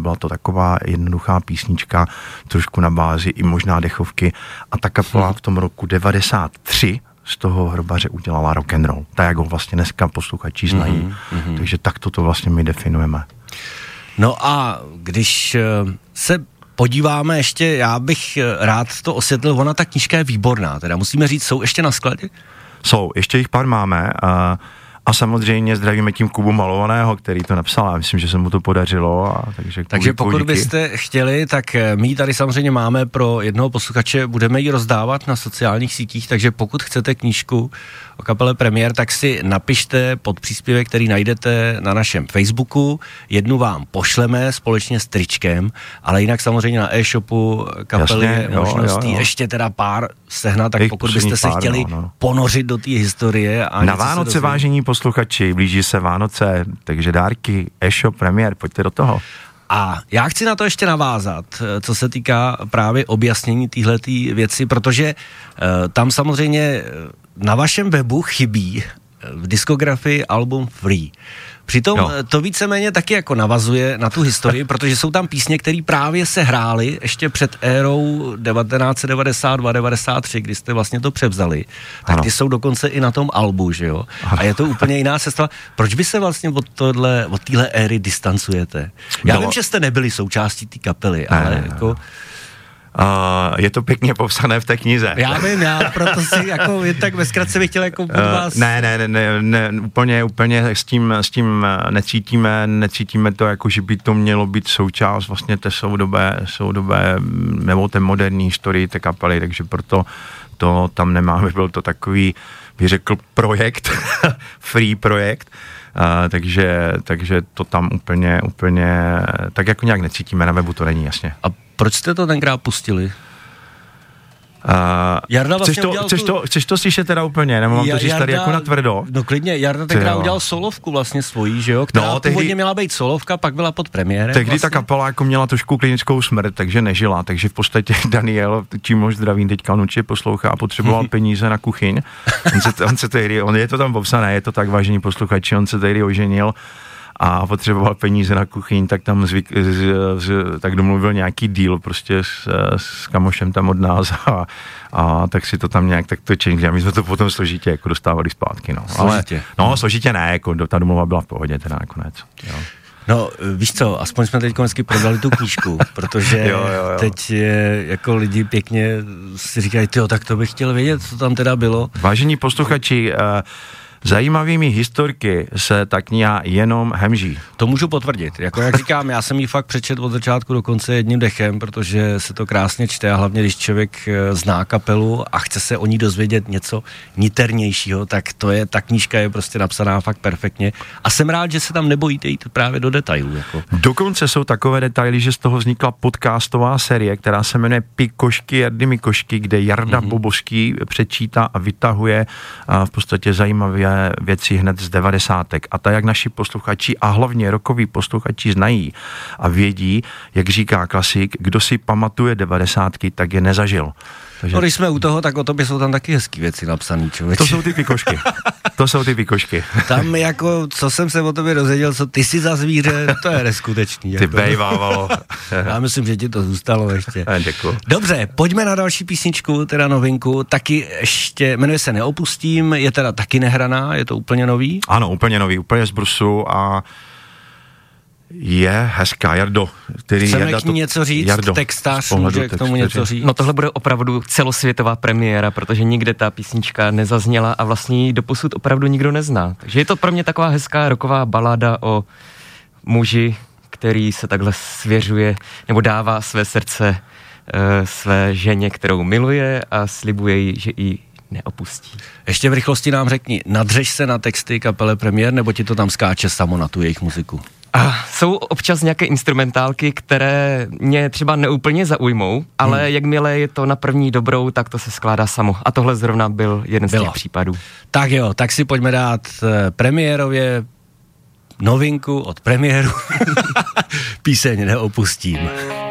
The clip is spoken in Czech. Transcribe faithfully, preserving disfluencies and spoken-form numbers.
byla to taková jednoduchá písnička, trošku na bázi i možná dechovky a ta kapela v tom roku devadesát tři z toho Hrobaře udělala rock and roll. Tak jak ho vlastně dneska posluchači znají. Mm-hmm. Takže tak to vlastně my definujeme. No a když se podíváme ještě, já bych rád to osvětlil, ona ta knížka je výborná, teda musíme říct, jsou ještě na skladě? Jsou, ještě jich pár máme a, a samozřejmě zdravíme tím Kubu Malovaného, který to napsal, já myslím, že se mu to podařilo. A, takže takže pokud díky. byste chtěli, tak my tady samozřejmě máme pro jednoho posluchače, budeme ji rozdávat na sociálních sítích, takže pokud chcete knížku o kapele Premiér, tak si napište pod příspěvek, který najdete na našem Facebooku, jednu vám pošleme společně s tričkem, ale jinak samozřejmě na e-shopu kapely je možností ještě teda pár sehnat, tak pokud byste se pár, chtěli no, no. ponořit do té historie. A na Vánoce, vážení posluchači, blíží se Vánoce, takže dárky, e-shop Premiér, pojďte do toho. A já chci na to ještě navázat, co se týká právě objasnění téhletý věci, protože uh, tam samozřejmě na vašem webu chybí v diskografii album Free. Přitom jo. to víceméně taky jako navazuje na tu historii, protože jsou tam písně, které právě se hrály ještě před érou devatenáct set devadesát dva devadesát tři, kdy jste vlastně to převzali. Tak ano. ty jsou dokonce i na tom albu, že jo? A je to úplně jiná sestava. Proč by se vlastně od tohle, od téhle éry distancujete? Já no. vím, že jste nebyli součástí té kapely, ale ne, jako... Uh, je to pěkně popsané v té knize. Já vím, já proto si jako je tak ve zkratce bych chtěl jako od vás... Uh, ne, ne, ne, ne, úplně, úplně s tím, s tím necítíme, necítíme to jako, že by to mělo být součást vlastně té soudobé, soudobé nebo té moderní historii té kapely, takže proto to tam nemáme, byl to takový, bych řekl, projekt, free projekt, uh, takže, takže to tam úplně, úplně, tak jako nějak necítíme, na webu to není, jasně. A proč jste to tenkrát pustili? Uh, Jarda vlastně chceš, to, chceš, tu... to, chceš to slyšet teda úplně, nebo mám ja, to říct Jarda, tady jako na tvrdo? No klidně, Jarda tenkrát udělal solovku vlastně svojí, že jo? Která no, tehdy, původně měla být solovka, pak byla pod premiérem. Tehdy vlastně. Ta kapela jako měla trošku klinickou smrt, takže nežila, takže v podstatě Daniel, čím moc zdravím, teďka on určitě poslouchá a potřeboval peníze na kuchyň. On se, on se tehdy, on je to tam popsané, je to tak, vážení posluchači, on se tehdy oženil a potřeboval peníze na kuchyň, tak tam zvyk, z, z, tak domluvil nějaký deal prostě s, s kamošem tam od nás a, a tak si to tam nějak tak to činil, my jsme to potom složitě jako dostávali zpátky, no. Složitě? Ale, no, složitě ne, jako ta domluva byla v pohodě teda nakonec, jo. No, víš co, aspoň jsme teď konečně prodali tu knížku, protože jo, jo, jo. teď je, jako lidi pěkně si říkají, tyjo, tak to bych chtěl vědět, co tam teda bylo. Vážení posluchači, uh, zajímavými historky se ta kniha jenom hemží. To můžu potvrdit. Jako jak říkám, já jsem ji fakt přečet od začátku do konce jedním dechem, protože se to krásně čte a hlavně, když člověk zná kapelu a chce se o ní dozvědět něco niternějšího, tak to je, ta knížka je prostě napsaná fakt perfektně. A jsem rád, že se tam nebojíte jít právě do detailů. Jako. Dokonce jsou takové detaily, že z toho vznikla podcastová série, která se jmenuje Pikošky Jardy Mikošky, kde Jarda mm-hmm. Boboský přečítá a vytahuje a v podstatě zajímavé věci hned z devadesátek. A tak, jak naši posluchači a hlavně rockoví posluchači znají a vědí, jak říká klasik, kdo si pamatuje devadesátky, tak je nezažil. Takže... No, když jsme u toho, tak o tobě jsou tam taky hezký věci napsaný, člověče. To jsou ty pikošky. To jsou ty pikošky. Tam jako, co jsem se o tobě dozvěděl, co ty si za zvíře, to je neskutečný. Ty jako. bejvávalo. Já myslím, že ti to zůstalo ještě. Děkuji. Dobře, pojďme na další písničku, teda novinku, taky ještě, jmenuje se Neopustím, je teda taky nehraná, je to úplně nový? Ano, úplně nový, úplně z brusu a je hezká, Jardo. Který Chceme k ní něco říct, Jardo, textář může k tomu něco říct. No tohle bude opravdu celosvětová premiéra, protože nikde ta písnička nezazněla a vlastně ji doposud opravdu nikdo nezná. Takže je to pro mě taková hezká rocková balada o muži, který se takhle svěřuje nebo dává své srdce e, své ženě, kterou miluje a slibuje jí, že ji neopustí. Ještě v rychlosti nám řekni, nadřeš se na texty kapele Premiér, nebo ti to tam skáče samo na tu jejich muziku? A jsou občas nějaké instrumentálky, které mě třeba neúplně zaujmou, ale hmm. jakmile je to na první dobrou, tak to se skládá samo. A tohle zrovna byl jeden Bylo. z těch případů. Tak jo, tak si pojďme dát premiérově novinku od Premiéru. Píseň Neopustím.